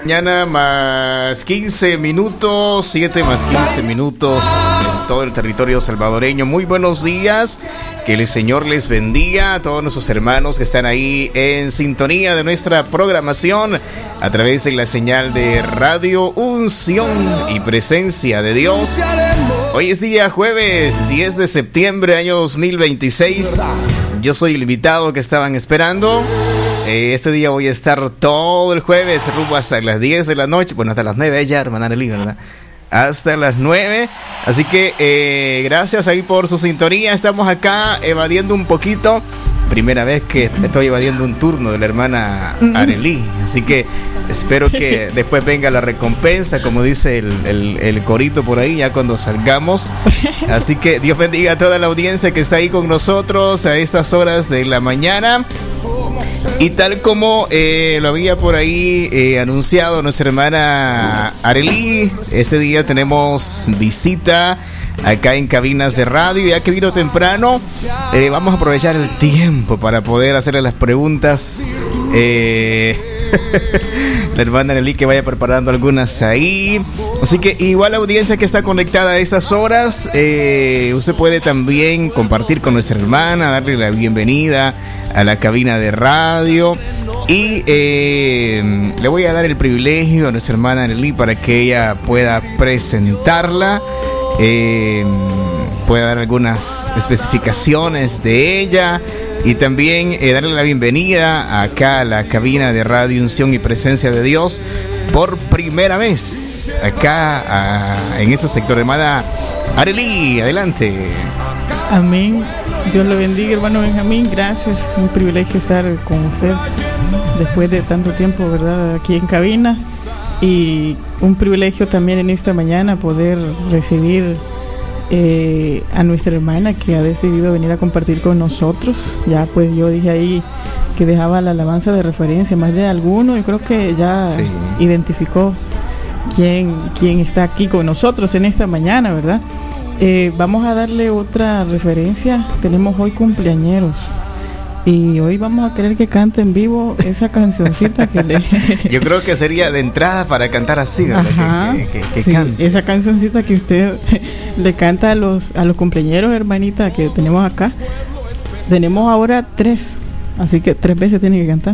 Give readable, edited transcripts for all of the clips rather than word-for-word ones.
Mañana más 15 minutos, 7 más 15 minutos en todo el territorio salvadoreño. Muy buenos días, que el Señor les bendiga a todos nuestros hermanos que están ahí en sintonía de nuestra programación a través de la señal de Radio Unción y Presencia de Dios. Hoy es día jueves 10 de septiembre año 2026. Yo soy el invitado que estaban esperando. Este día voy a estar todo el jueves rumbo hasta las 10 de la noche. Bueno, hasta las 9 ya, hermana Nelly, ¿verdad? Hasta las 9. Así que gracias ahí por su sintonía. Estamos acá evadiendo un poquito. Primera vez que estoy evadiendo un turno de la hermana Arely. Así que espero que después venga la recompensa, como dice el corito por ahí, ya cuando salgamos. Así que Dios bendiga a toda la audiencia que está ahí con nosotros a estas horas de la mañana. Y tal como lo había por ahí anunciado nuestra hermana Arely, este día tenemos visita acá en cabinas de radio. Ya que vino temprano, vamos a aprovechar el tiempo para poder hacerle las preguntas. La hermana Arely que vaya preparando algunas ahí. Así que igual la audiencia que está conectada a estas horas, usted puede también compartir con nuestra hermana, darle la bienvenida a la cabina de radio. Y le voy a dar el privilegio a nuestra hermana Arely para que ella pueda presentarla, pueda dar algunas especificaciones de ella. Y también darle la bienvenida acá a la cabina de Radio Unción y Presencia de Dios por primera vez acá en ese sector. Hermana Arely, adelante. Amén. Dios lo bendiga, hermano Benjamín. Gracias. Un privilegio estar con usted después de tanto tiempo, ¿verdad? Aquí en cabina. Y un privilegio también en esta mañana poder recibir a nuestra hermana que ha decidido venir a compartir con nosotros. Ya pues yo dije ahí que dejaba la alabanza de referencia, más de alguno, y creo que ya sí identificó quién está aquí con nosotros en esta mañana, ¿verdad? Vamos a darle otra referencia. Tenemos hoy cumpleañeros y hoy vamos a querer que cante en vivo esa cancioncita que le... Yo creo que sería de entrada para cantar así, ¿verdad? Ajá, que sí, cante. Esa cancioncita que usted le canta a los cumpleañeros, hermanita, que tenemos acá. Tenemos ahora 3, así que 3 veces tiene que cantar.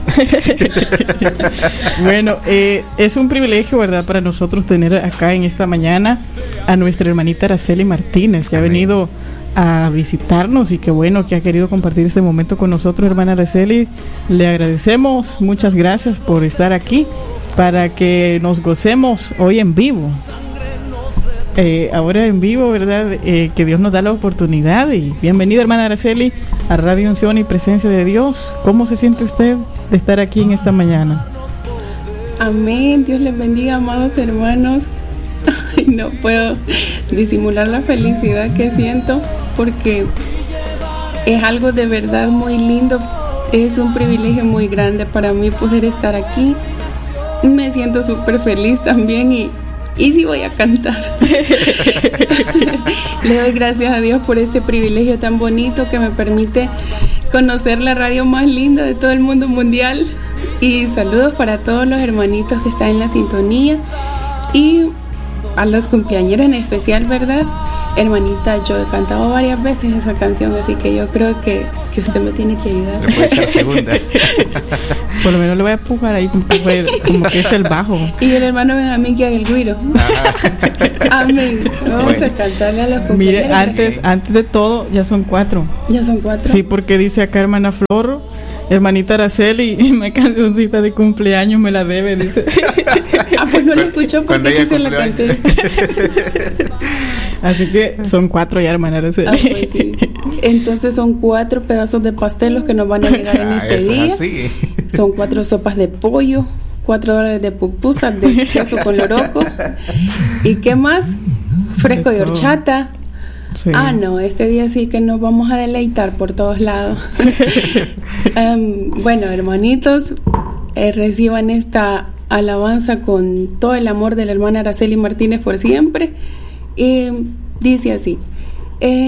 Bueno, es un privilegio, ¿verdad?, para nosotros tener acá en esta mañana a nuestra hermanita Araceli Martínez, que ha venido a visitarnos y qué bueno que ha querido compartir este momento con nosotros. Hermana Araceli, le agradecemos, muchas gracias por estar aquí para que nos gocemos hoy en vivo. Ahora en vivo, ¿verdad? Que Dios nos da la oportunidad. Y bienvenida, hermana Araceli, a Radio Unción y Presencia de Dios. ¿Cómo se siente usted de estar aquí en esta mañana? Amén. Dios les bendiga, amados hermanos. Ay, no puedo disimular la felicidad que siento, porque es algo de verdad muy lindo. Es un privilegio muy grande para mí poder estar aquí. Me siento súper feliz también y sí voy a cantar. Le doy gracias a Dios por este privilegio tan bonito que me permite conocer la radio más linda de todo el mundo mundial. Y saludos para todos los hermanitos que están en la sintonía y a los cumpleañeros en especial, ¿verdad? Hermanita, yo he cantado varias veces esa canción, así que yo creo que usted me tiene que ayudar. Le puede ser segunda. Por lo menos le voy a empujar ahí como que es el bajo. Y el hermano Benjamín que haga el güiro. Amén. Vamos a cantarle a los cumpleaños. Mire, antes de todo, ya son 4. ¿Ya son 4? Sí, porque dice acá hermana Flor, hermanita Araceli, y mi cancioncita de cumpleaños me la debe, dice. Pues no la escuchó porque sí se la canté. Así que son 4 ya, hermana Araceli. Pues sí. Entonces son 4 pedazos de pastel los que nos van a llegar en este día. Así. Son 4 sopas de pollo, $4 de pupusas de queso con loroco. ¿Y qué más? Fresco de horchata. Sí. No, este día sí que nos vamos a deleitar por todos lados. Bueno, hermanitos, reciban esta alabanza con todo el amor de la hermana Araceli Martínez por siempre. Dice así.